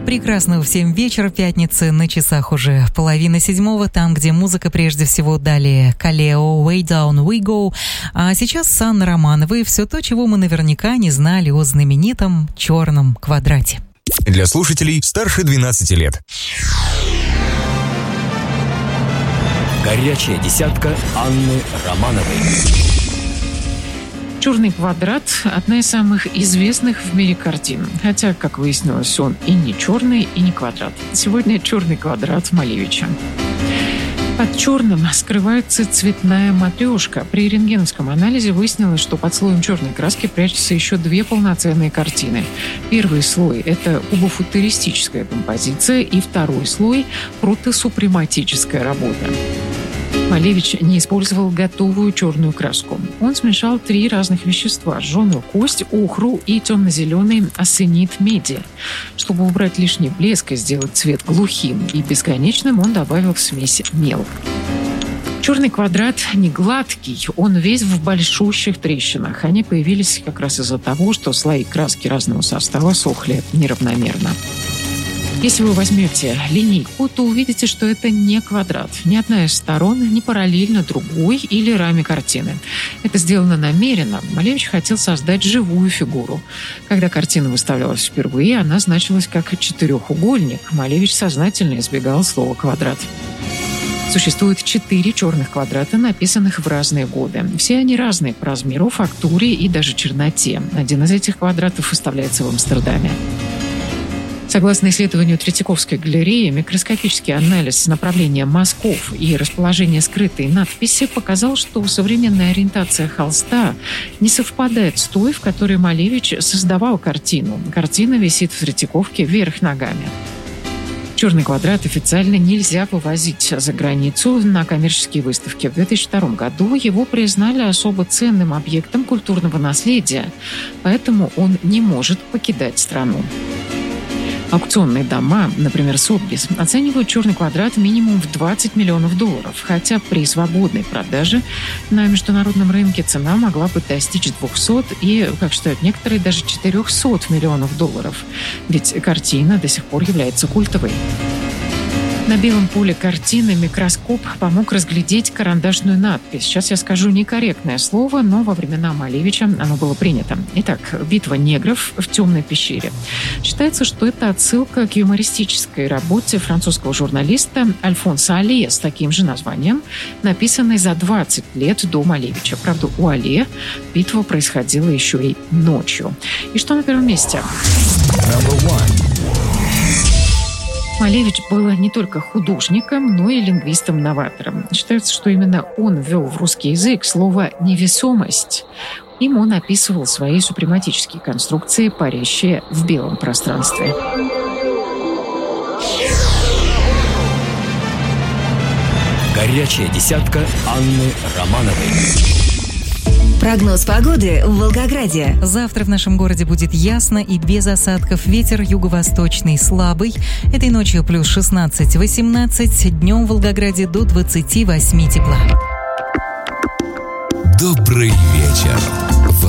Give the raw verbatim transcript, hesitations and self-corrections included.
Прекрасного всем вечера пятницы, на часах уже половина седьмого, там, где музыка прежде всего, далее Kaleo, Way Down We Go, а сейчас с Анной Романовой все то, чего мы наверняка не знали о знаменитом черном квадрате. Для слушателей старше двенадцати лет. Горячая десятка Анны Романовой. «Черный квадрат» — одна из самых известных в мире картин. Хотя, как выяснилось, он и не черный, и не квадрат. Сегодня «Черный квадрат» Малевича. Под черным скрывается цветная матрешка. При рентгеновском анализе выяснилось, что под слоем черной краски прячутся еще две полноценные картины. Первый слой – это кубофутуристическая композиция, и второй слой – протосупрематическая работа. Малевич не использовал готовую черную краску. Он смешал три разных вещества – жженую кость, охру и темно-зеленый ассенит меди. Чтобы убрать лишний блеск и сделать цвет глухим и бесконечным, он добавил в смесь мел. Черный квадрат не гладкий, он весь в большущих трещинах. Они появились как раз из-за того, что слои краски разного состава сохли неравномерно. Если вы возьмете линейку, то увидите, что это не квадрат. Ни одна из сторон не параллельна другой или раме картины. Это сделано намеренно. Малевич хотел создать живую фигуру. Когда картина выставлялась впервые, она значилась как четырехугольник. Малевич сознательно избегал слова «квадрат». Существует четыре черных квадрата, написанных в разные годы. Все они разные по размеру, фактуре и даже черноте. Один из этих квадратов выставляется в Амстердаме. Согласно исследованию Третьяковской галереи, микроскопический анализ направления мазков и расположения скрытой надписи показал, что современная ориентация холста не совпадает с той, в которой Малевич создавал картину. Картина висит в Третьяковке вверх ногами. «Черный квадрат» официально нельзя вывозить за границу на коммерческие выставки. В две тысячи втором году его признали особо ценным объектом культурного наследия, поэтому он не может покидать страну. Аукционные дома, например, Сотбис, оценивают «Черный квадрат» минимум в двадцать миллионов долларов, хотя при свободной продаже на международном рынке цена могла бы достичь двухсот и, как считают некоторые, даже четырехсот миллионов долларов. Ведь картина до сих пор является культовой. На белом поле картины микроскоп помог разглядеть карандашную надпись. Сейчас я скажу некорректное слово, но во времена Малевича оно было принято. Итак, «Битва негров в темной пещере». Считается, что это отсылка к юмористической работе французского журналиста Альфонса Алле с таким же названием, написанной за двадцать лет до Малевича. Правда, у Алле битва происходила еще и ночью. И что на первом месте? Малевич был не только художником, но и лингвистом-новатором. Считается, что именно он ввел в русский язык слово «невесомость». Им он описывал свои супрематические конструкции, парящие в белом пространстве. Горячая десятка Анны Романовой. Прогноз погоды в Волгограде. Завтра в нашем городе будет ясно и без осадков. Ветер юго-восточный слабый. Этой ночью плюс шестнадцать-восемнадцать. Днем в Волгограде до двадцати восьми тепла. Добрый вечер.